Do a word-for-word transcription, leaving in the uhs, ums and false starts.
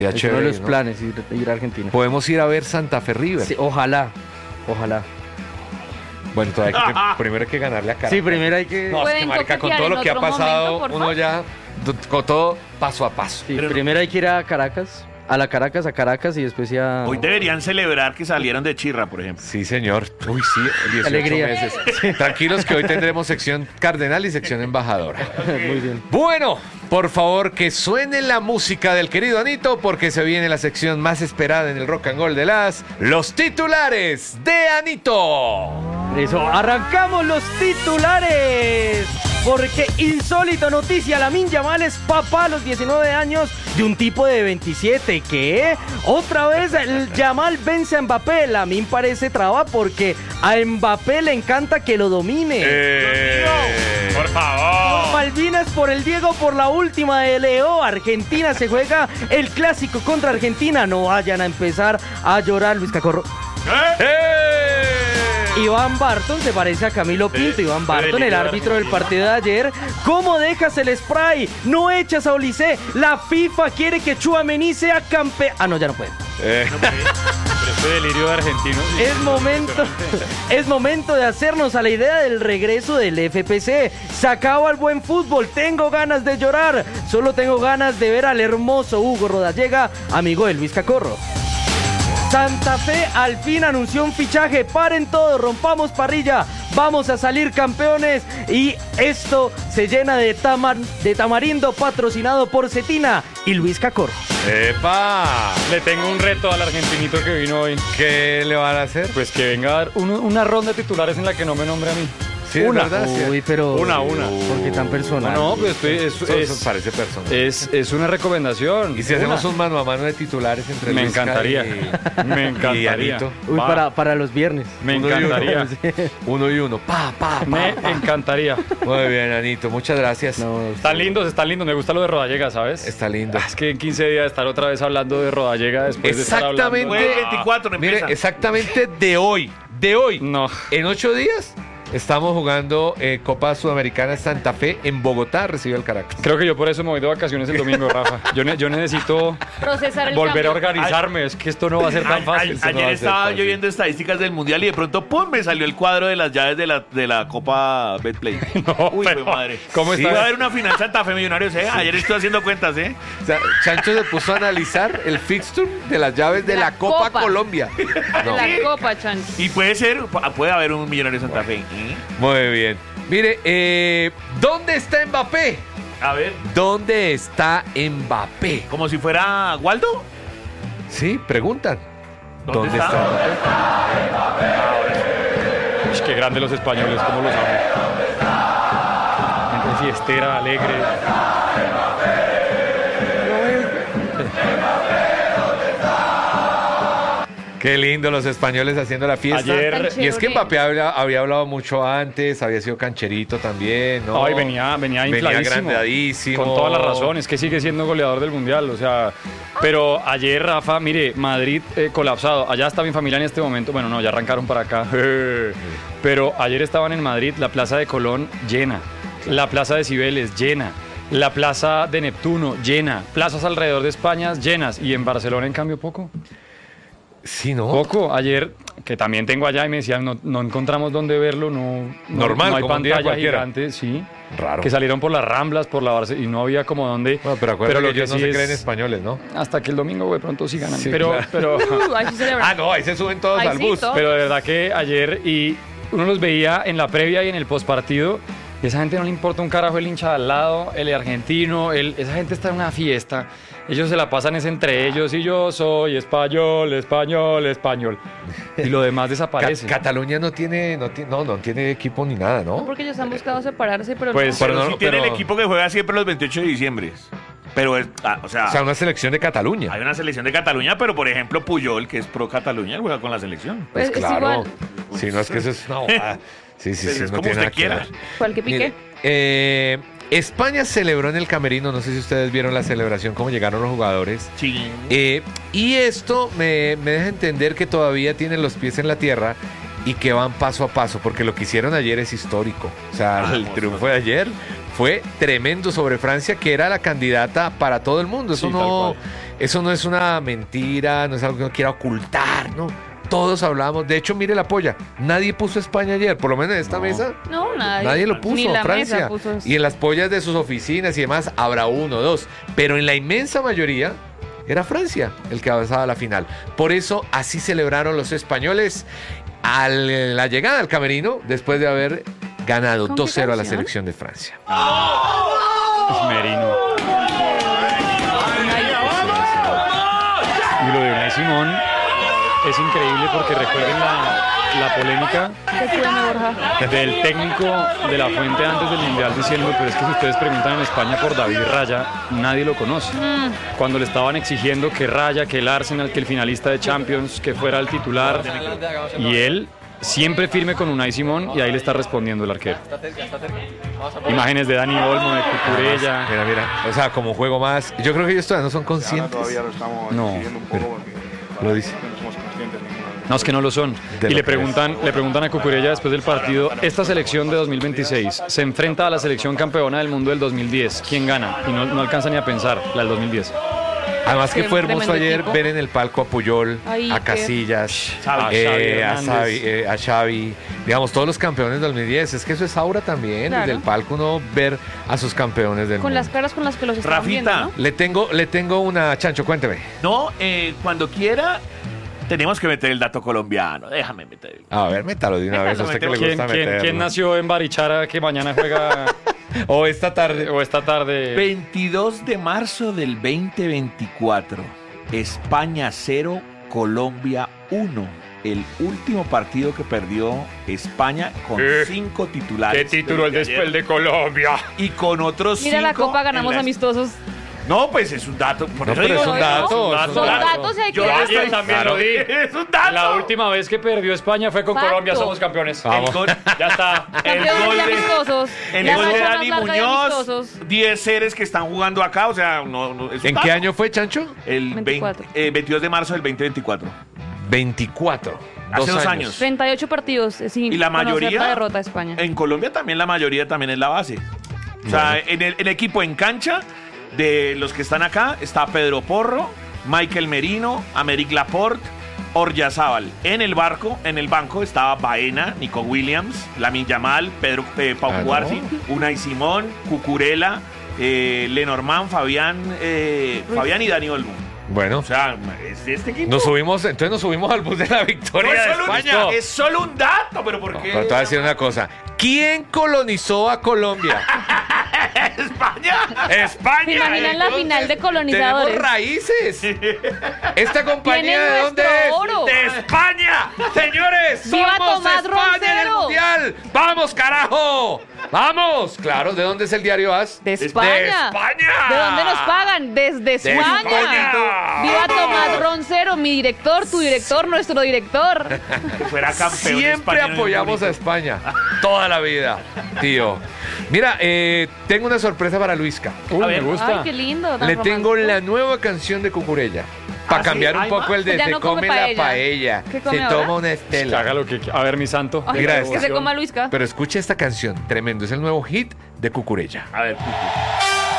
Ya Es chévere, uno de los ¿no? planes, ir, ir a Argentina. Podemos ir a ver Santa Fe River. Sí, ojalá, ojalá. Bueno, todavía hay que, primero hay que ganarle a Caracas. Sí, primero hay que... No, es que ¿Pueden marica, con coquetear todo en lo que ha otro pasado, momento, por uno favor? ya, d- con todo paso a paso. Sí, Pero no- primero hay que ir a Caracas, a la Caracas, a Caracas y después ya... Hoy deberían celebrar que salieron de Chirra, por ejemplo. Sí, señor. Uy, sí, dieciocho alegría. meses. Tranquilos que hoy tendremos sección cardenal y sección embajadora. Muy bien. Bueno, por favor, que suene la música del querido Anito, porque se viene la sección más esperada en el Rock and Roll de las... Los titulares de Anito. Eso, arrancamos los titulares. Porque insólito noticia, Lamine Yamal es papá a los diecinueve años de un tipo de veintisiete. ¿Qué? Otra vez el Yamal vence a Mbappé. Lamine parece traba porque a Mbappé le encanta que lo domine. Eh, Por favor. Malvinas por el Diego por la última de Leo. Argentina se juega el clásico contra Argentina. No vayan a empezar a llorar, Luis Cacorro. ¿Eh? ¡Eh! Iván Barton se parece a Camilo Pinto. Sí, Iván sí, Barton, el sí, árbitro del sí. partido de ayer. ¿Cómo dejas el spray? No echas a Olise. La FIFA quiere que Tchouaméni sea campeón. Ah, no, ya no puede. Eh, Pero este delirio de argentinos. Es momento, es momento de hacernos a la idea del regreso del F P C. Se acaba el buen fútbol. Tengo ganas de llorar. Solo tengo ganas de ver al hermoso Hugo Rodallega, amigo de Luis Cacorro. Santa Fe al fin anunció un fichaje. Paren todo, rompamos parrilla. Vamos a salir campeones. Y esto se llena de, tamar, de tamarindo patrocinado por Cetina y Luis Cacorro. ¡Epa! Le tengo un reto al argentinito que vino hoy. ¿Qué le van a hacer? Pues que venga a dar uno- una ronda de titulares en la que no me nombre a mí. Sí, es una. verdad, sí. Uy, pero... Una, una. ¿Por qué tan personal? No, no, pues estoy, es, Eso, eso es, parece persona. es, es una recomendación. Y si hacemos Una. un mano a mano de titulares entre Me Luisca encantaría. y- Me y encantaría. Anito. Uy, Va. para, para los viernes. Me Uno y uno. encantaría. Uno y uno. Pa, pa, pa, Me pa. encantaría. Muy bien, Anito. Muchas gracias. No, Están lindos, están lindos. Me gusta lo de Rodallega, ¿sabes? Está lindo. Ah, es que en quince días estar otra vez hablando de Rodallega después de estar hablando. Exactamente. Jueves veinticuatro Mire, empieza. exactamente de hoy. De hoy. No. En ocho días estamos jugando eh, Copa Sudamericana Santa Fe en Bogotá. Recibe el Caracas. Creo que yo por eso me voy de vacaciones el domingo, Rafa. Yo, ne- yo necesito Procesar el volver a cambio. organizarme. Es que esto no va a ser tan A- fácil. a- eso no va ayer a ser estaba fácil. yo viendo estadísticas del mundial y de pronto ¡pum! Me salió el cuadro de las llaves de la, de la Copa Betplay. No, Uy, pero, fue madre. ¿cómo Sí. está? Voy a ver una final Santa Fe Millonarios, ¿eh? Ayer estoy haciendo cuentas, ¿eh? O sea, Chancho se puso a analizar el fixture de las llaves de De la, la Copa, Copa. Colombia. No. La copa, Chan. Y puede ser, puede haber un Millonario Santa Fe. ¿eh? Muy bien. Mire, eh, ¿dónde está Mbappé? A ver, ¿Dónde está Mbappé? como si fuera Waldo. Sí, preguntan. ¿Dónde ¿Dónde, está? está Mbappé? Uy, qué grande los españoles, cómo los amo. Gente fiestera, alegre. Qué lindo los españoles haciendo la fiesta. Ayer- Tan Y es que chévere. Mbappé había, había hablado mucho antes, había sido cancherito también, ¿no? Ay, venía, venía Venía infladísimo. agrandadísimo. Con toda la razón, es que sigue siendo goleador del Mundial, o sea... Pero ayer, Rafa, mire, Madrid eh, colapsado. Allá está mi familia en este momento. Bueno, no, ya arrancaron para acá. Pero ayer estaban en Madrid, la Plaza de Colón llena. La Plaza de Cibeles llena. La Plaza de Neptuno llena. Plazas alrededor de España llenas. Y en Barcelona, en cambio, poco. Sí, ¿no? Poco. Ayer, que también tengo allá y me decían, no, no encontramos dónde verlo, no, no- Normal, no hay como un día pantalla cualquiera. gigante, sí. Raro. Que salieron por las Ramblas, por la Barce y no había como dónde. Bueno, pero acuérdate lo que ellos no sí se es- creen españoles, ¿no? Hasta que el domingo, güey, pronto sí ganan. Sí, pero, claro. pero, Uh, ahí sí celebra. Ah, no, ahí se suben todos Ahí al sí, bus. todos. pero de verdad que ayer y uno los veía en la previa y en el postpartido. Y esa gente no le importa un carajo el hincha de al lado, el argentino, el, esa gente está en una fiesta. Ellos se la pasan es entre ellos y yo soy español, español, español. Y lo demás Ca- desaparece. Cataluña no tiene, no tiene, no, no tiene equipo ni nada, ¿no? Porque ellos han buscado separarse, pero Pues, no. pero Pero no, sí tiene pero- el equipo que juega siempre los veintiocho de diciembre. Pero, es, ah, o sea, O sea, una selección de Cataluña. hay una selección de Cataluña, pero por ejemplo Puyol, que es pro Cataluña, él juega con la selección. Pues Es- es claro. igual. Si no es que eso es una bobada. Sí, sí, Pues sí, es no como tiene usted nada que quiera. ver. ¿Cuál que pique? Mire, eh, España celebró en el camerino, no sé si ustedes vieron la celebración, cómo llegaron los jugadores. Sí. Eh, y esto me, me deja entender que todavía tienen los pies en la tierra y que van paso a paso, porque lo que hicieron ayer es histórico. O sea, Ah, el hermoso. triunfo de ayer fue tremendo sobre Francia, que era la candidata para todo el mundo. Eso Sí, tal no, cual. eso no es una mentira, no es algo que uno quiera ocultar, ¿no? Todos hablamos, de hecho, mire la polla, nadie puso España ayer, por lo menos en esta No. mesa. No, nadie. Nadie lo puso, Ni la Francia. mesa puso eso. Y en las pollas de sus oficinas y demás habrá uno o dos. Pero en la inmensa mayoría era Francia el que avanzaba a la final. Por eso así celebraron los españoles a la llegada al camerino después de haber ganado ¿Con qué dos cero a la canción? selección de Francia. Merino. Y lo de Unai Simón es increíble porque recuerden la, la polémica ¿Qué tiene, Borja? del técnico de la Fuente antes del Mundial diciendo, pero es que si ustedes preguntan en España por David Raya, nadie lo conoce. Cuando le estaban exigiendo que Raya, que el Arsenal, que el finalista de Champions, que fuera el titular, y él siempre firme con Unai Simón, y ahí le está respondiendo el arquero. Imágenes de Dani Olmo, de Cucurella. Mira, mira, o sea, como juego más. Yo creo que ellos todavía no son conscientes. Todavía lo estamos No, decidiendo un poco porque lo dice. no somos conscientes ninguno. No, es que no lo son. De Y lo le que es. preguntan, le preguntan a Cucurella después del partido, esta selección de dos mil veintiséis se enfrenta a la selección campeona del mundo del dos mil diez. ¿Quién gana? Y no, no alcanza ni a pensar, la del dos mil diez. Además que Qué fue hermoso tremendo ayer equipo. ver en el palco a Puyol, Ay, a qué- Casillas, Xavi. eh, A Xavi a, Hernández. Xavi, eh, a Xavi, digamos, todos los campeones del dos mil diez. Es que eso es aura también, Claro. desde el palco uno ver a sus campeones del Con mundo. las caras con las que los están Rafita. viendo, ¿no? Le tengo, le tengo una, Chancho, cuénteme. No, eh, cuando quiera, tenemos que meter el dato colombiano. Déjame meter el... A ver, métalo de una Métalo, vez, a usted que le mételo. ¿Quién, gusta quién- meterlo. quién nació en Barichara que mañana juega O esta tarde. o esta tarde? veintidós de marzo del veinte veinticuatro. España cero, Colombia uno. El último partido que perdió España con ¿Qué? cinco titulares. ¿Qué título el de, Ayer. el de Colombia? Y con otros Mira la cinco copa, en ganamos la- amistosos. No, pues es un dato. Por No, eso pero digo, es un no, dato. no, es un Son dato. datos y hay que Yo darlos. ayer también Claro. lo di. Es un dato. La última vez que perdió España fue con Facto. Colombia, somos campeones. Vamos. El gol, Ya está. el Campeones gol y de, amistosos. el La gol de racha más Dani larga de Muñoz, amistosos. diez seres que están jugando acá, o sea, no, no, es un ¿En dato. qué año fue, Chancho? El veinticuatro. veinte, eh, veintidós de marzo del veinte veinticuatro. veinticuatro. Hace dos años. treinta y ocho partidos eh, sin Y la conocer mayoría, la derrota de España. en Colombia también la mayoría también es la base. O sea, en el, el equipo en cancha de los que están acá está Pedro Porro, Michael Merino, Americ Laporte, Oryazábal. En el barco, en el banco estaba Baena, Nico Williams, Lamine Yamal, Pedro eh, Pau Ah, Cuarzi, ¿no? Unai Simón, Cucurella, eh, Lenormand, Fabián, eh, Fabián y Dani Olmo. Bueno, O sea, es de este equipo. nos subimos, entonces nos subimos al bus de la No, victoria es, de solo un, España. es solo un dato, pero ¿por No, qué? pero te voy a decir una cosa. ¿Quién colonizó a Colombia? España. España. ¿Se imaginan la final de colonizadores? Tenemos raíces. ¿Esta compañía Tienen de dónde nuestro es? oro. De España. Señores, ¡Viva somos Tomás España en el Roncero! Mundial. ¡Vamos, carajo! ¡Vamos! Claro, ¿de dónde es el diario AS? De España. ¡De España! ¿De dónde nos pagan? Desde España. España. Viva Tomás Roncero, mi director, tu director, nuestro director. Que fuera campeón Siempre español, apoyamos a bonito. España. Toda la vida, tío. Mira, eh, tengo una sorpresa para Luisca. Uy, A me ver. gusta. Ay, qué lindo. tan Le tengo romántico. la nueva canción de Cucurella. Para ¿Ah, sí? cambiar un ¿Hay poco más? el de Ya se no come, come la paella. paella. ¿Qué come Se ahora? toma una Que estela. haga lo que quiera. A ver, mi santo. Ay, Mira que esta. se coma Luisca. Pero escuche esta canción, tremendo. Es el nuevo hit de Cucurella. A ver, Cucu.